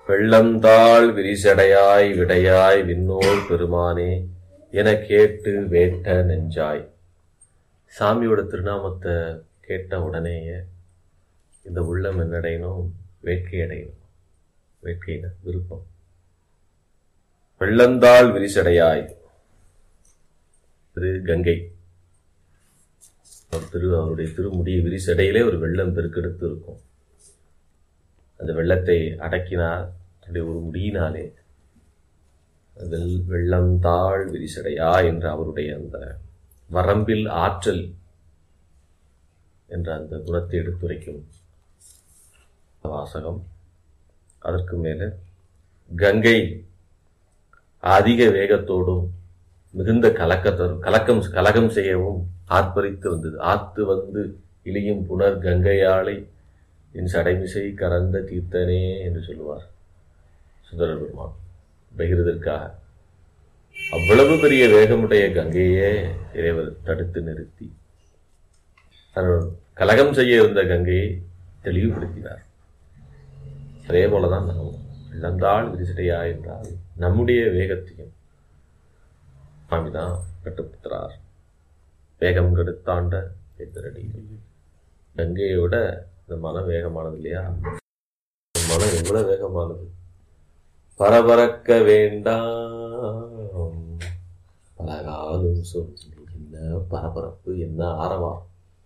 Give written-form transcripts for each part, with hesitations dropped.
வெள்ளந்தாள் விரிசடையாய் விடையாய் விண்ணோர் பெருமானே என கேட்டு வேட்ட நெஞ்சாய். சாமியோட திருநாமத்தை கேட்ட உடனேயே இந்த உள்ளம் என்னடையணும்? வேட்கை அடையணும். வேட்கையில விருப்பம். வெள்ளந்தாள் விரிசடையாய், திரு கங்கை அவருடைய திருமுடி விரிசடையிலே ஒரு வெள்ளம் பெருக்கெடுத்து இருக்கும். அந்த வெள்ளத்தை அடக்கினார் தன்னுடைய ஒரு முடியினாலே. வெள்ளந்தாள் விரிசடையா என்ற அவருடைய அந்த வரம்பில் ஆற்றல் என்ற அந்த குணத்தை எடுத்துரைக்கும் வாசகம். அதற்கு மேல கங்கை அதிக வேகத்தோடும் மிகுந்த கலகம் செய்யவும் ஆர்ப்பரித்து வந்தது. ஆத்து வந்து இழியும் புனர் கங்கையாளை என் சடைமிசை கறந்த தீர்த்தனே என்று சொல்லுவார் சுந்தரர் பெருமான். பகிர்வதற்காக அவ்வளவு பெரிய வேகமுடைய கங்கையே இறைவர் தடுத்து நிறுத்தி கலகம் செய்ய இருந்த கங்கையை தெளிவுபடுத்தினார். அதே போலதான் நாம் இழந்தாள் விரிசடையா என்றால் நம்முடைய வேகத்தையும் சுவாமிதான் கட்டுப்படுத்துறார். வேகம் கெடுத்தாண்ட எதிரடி. கங்கையோட இந்த மனம் வேகமானது இல்லையா? மனம் எவ்வளவு வேகமானது! பரபரக்க வேண்டாம் பலகாலும் சொல்லி. என்ன பரபரப்பு, என்ன ஆரவாரம்!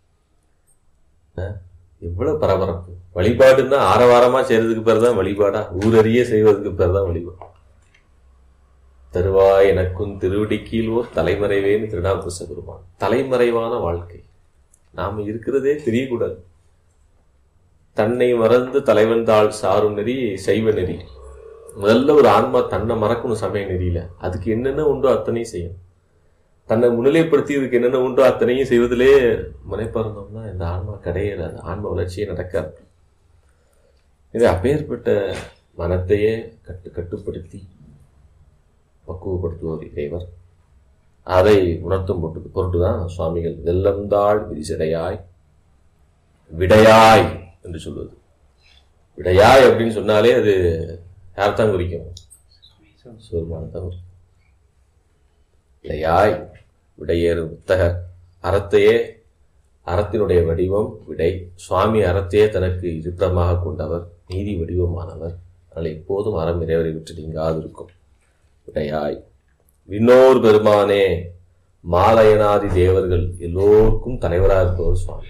எவ்வளவு பரபரப்பு! வழிபாடுன்னா ஆரவாரமா செய்யறதுக்கு பேர் தான் வழிபாடா? ஊரறிய செய்வதற்கு பேர் தான் வழிபாடு. தருவாய் எனக்கும் திருவடிக்கீழோர் தலைமறைவேன்னு திருநாவுக்கரச பெருமான். தலைமறைவான வாழ்க்கை நாம இருக்கிறதே தெரியக்கூடாது. தன்னை மறந்து தலைவன் தாள் சாரும் நெறி சைவ நெறி. முதல்ல ஒரு ஆன்மா தன்னை மறக்கணும் சமய நெறியில. அதுக்கு என்னென்ன உண்டோ அத்தனையும் செய்யும். தன்னை முன்னிலைப்படுத்தி இதுக்கு என்னென்ன உண்டோ அத்தனையும் செய்வதிலே முனைப்பார்ந்தோம்னா இந்த ஆன்மா கிடையாது. ஆன்ம வளர்ச்சியே நடக்காது. இது அப்பேற்பட்ட மனத்தையே கட்டுப்படுத்தி பக்குவப்படுத்துவோர் இறைவர். அதை உணர்த்தும் பொருட்டுதான் சுவாமிகள் வெள்ளந்தாள் விரிசடையாய் விடையாய் என்று சொல்வது. விடையாய் அப்படின்னு சொன்னாலே அது யார்தான் குறிக்கும்? சிவபெருமானைத்தான் குறிக்கும். விடையாய் விடையேறு புத்தகர். அறத்தையே, அறத்தினுடைய வடிவம் விடை. சுவாமி அறத்தையே தனக்கு இருப்பிடமாக கொண்டவர், நீதி வடிவமானவர். அதனால் எப்போதும் அறம் இறைவரை விட்டு நீங்காது இருக்கும். விடையாய் விண்ணோர் பெருமானே, மாலயனாதி தேவர்கள் எல்லோருக்கும் தலைவராக இருப்பவர் சுவாமி.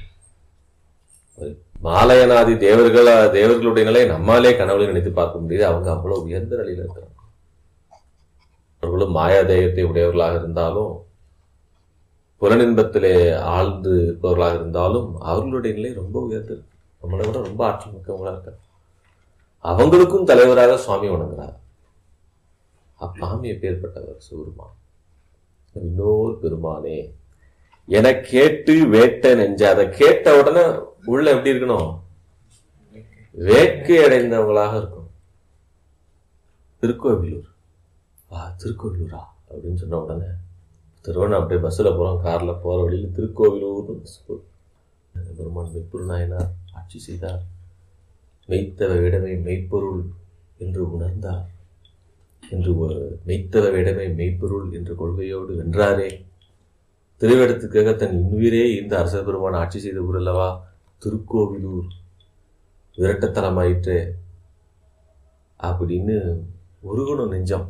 மாலயனாதி தேவர்களுடைய நிலையை நம்மாலே கனவுல நினைத்து பார்க்க முடியுது. அவங்க அவ்வளவு உயர்ந்த நிலையில இருக்கிறாங்க. அவர்களும் மாயாதேயத்தை உடையவர்களாக இருந்தாலும், புலனின்பத்திலே ஆழ்ந்து இருப்பவர்களாக இருந்தாலும் அவர்களுடைய நிலை ரொம்ப உயர்ந்து இருக்கு. நம்மளை விட ரொம்ப ஆற்றல் மிக்கவங்களா இருக்காங்க. அவங்களுக்கும் தலைவராக சுவாமி வணங்குறார். அப்பாமி எப்பேற்பட்டவர் சிவபெருமான். இன்னொரு பெருமானே என கேட்டு வேட்ட நெஞ்ச. அதை கேட்ட உடனே உள்ள எப்படி இருக்கணும்? வேட்கை அடைந்தவங்களாக இருக்கும். திருக்கோவிலூர் திருக்கோவிலூரா அப்படின்னு சொன்ன உடனே திருவண்ணா அப்படியே பஸ்ல போறோம், கார்ல போற வழியில திருக்கோவிலூர் பெருமான் மெய்ப்பொருள் நாயனார் ஆட்சி செய்தார். மெய்த்தவ விடமை மெய்ப்பொருள் என்று உணர்ந்தார். என்று மெய்த்தவ விடமை மெய்ப்பொருள் என்ற கொள்கையோடு வென்றாரே. திருவேடத்துக்காக தன் இன்னுயிரே இந்த அரச பெருமான் ஆட்சி செய்த ஊர் அல்லவா திருக்கோவிலூர். விரட்டத்தலமாயிற்று அப்படின்னு உருகணும் நெஞ்சம்.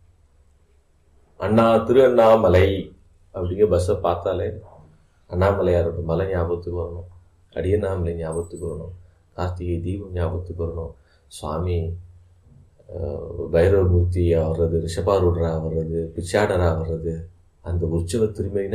திரு அண்ணாமலை அப்படிங்கிற பஸ்ஸை பார்த்தாலே அண்ணாமலையாரோட மலை ஞாபகத்துக்கு வரணும், அடியண்ணாமலை ஞாபகத்துக்கு வரணும், கார்த்திகை தீபம் ஞாபகத்துக்கு வரணும், சுவாமி பைரவமூர்த்தியா வர்றது, ரிஷபாரூடரா வர்றது, பிச்சாடரா வர்றது, அந்த உற்சவ திருமையின